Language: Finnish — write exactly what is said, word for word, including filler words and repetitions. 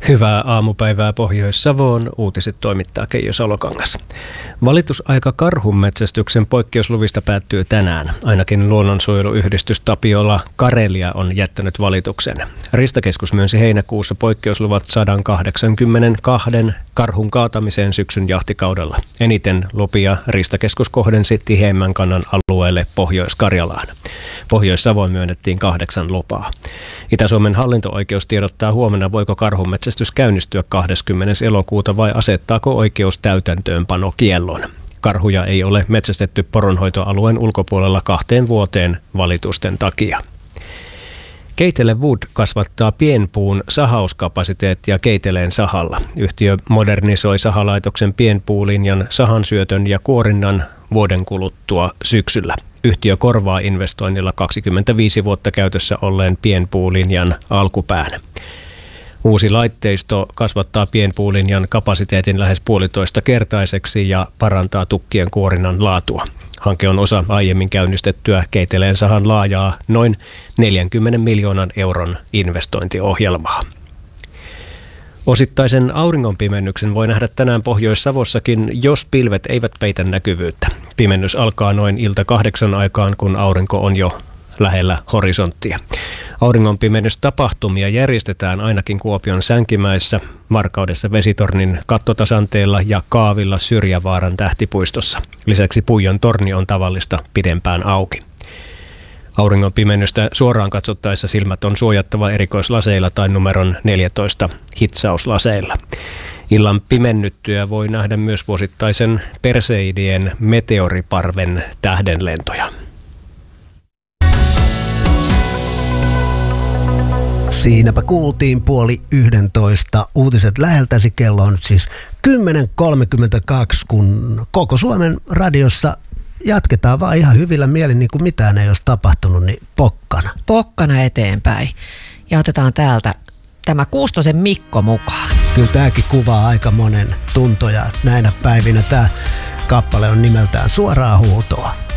Hyvää aamupäivää Pohjois-Savoon. Uutiset toimittaa Keijo Salokangas. Valitusaika karhunmetsästyksen poikkeusluvista päättyy tänään. Ainakin luonnonsuojeluyhdistys Tapiola Karelia on jättänyt valituksen. Riistakeskus myönsi heinäkuussa poikkeusluvat sata kahdeksankymmentäkaksi karhun kaatamiseen syksyn jahtikaudella. Eniten lupia Riistakeskus kohdensi tiheimmän kannan alueelle Pohjois-Karjalaan. Pohjois-Savoon myönnettiin kahdeksan lupaa. Itä-Suomen hallinto-oikeus tiedottaa huomenna, voiko karhunmetsästys käynnistyä kahdeskymmenes elokuuta vai asettaako oikeus täytäntöönpano kiellon. Karhuja ei ole metsästetty poronhoitoalueen ulkopuolella kahteen vuoteen valitusten takia. Keitele Wood kasvattaa pienpuun sahauskapasiteettia Keiteleen sahalla. Yhtiö modernisoi sahalaitoksen pienpuulinjan sahansyötön ja kuorinnan vuoden kuluttua syksyllä. Yhtiö korvaa investoinnilla kaksikymmentäviisi vuotta käytössä olleen pienpuulinjan alkupään. Uusi laitteisto kasvattaa pienpuulinjan kapasiteetin lähes puolitoista kertaiseksi ja parantaa tukkien kuorinnan laatua. Hanke on osa aiemmin käynnistettyä Keiteleen sahan laajaa noin neljänkymmenen miljoonan euron investointiohjelmaa. Osittaisen auringonpimennyksen voi nähdä tänään Pohjois-Savossakin, jos pilvet eivät peitä näkyvyyttä. Pimennys alkaa noin ilta kahdeksan aikaan, kun aurinko on jo lähellä horisonttia. Auringonpimennystapahtumia järjestetään ainakin Kuopion Sänkimäessä, Varkaudessa Vesitornin kattotasanteella ja Kaavilla Syrjävaaran tähtipuistossa. Lisäksi Puijon torni on tavallista pidempään auki. Auringonpimennystä suoraan katsottaessa silmät on suojattava erikoislaseilla tai numeron neljätoista hitsauslaseilla. Illan pimennyttyä voi nähdä myös vuosittaisen Perseidien meteoriparven tähdenlentoja. Siinäpä kuultiin puoli yhdentoista. Uutiset läheltäsi, kello on nyt siis kymmenen kolmekymmentäkaksi, kun koko Suomen radiossa jatketaan vaan ihan hyvillä mielin, niin kuin mitään ei olisi tapahtunut, niin pokkana. Pokkana eteenpäin. Ja otetaan täältä tämä Kuustosen Mikko mukaan. Kyllä tämäkin kuvaa aika monen tuntoja näinä päivinä. Tämä kappale on nimeltään Suoraa huutoa.